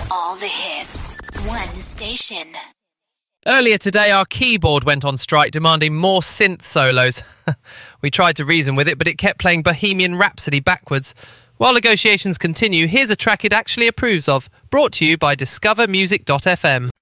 All the hits. One station. Earlier today, our keyboard went on strike, demanding more synth solos. We tried to reason with it, but it kept playing Bohemian Rhapsody backwards. While negotiations continue, here's a track it actually approves of, brought to you by discovermusic.fm.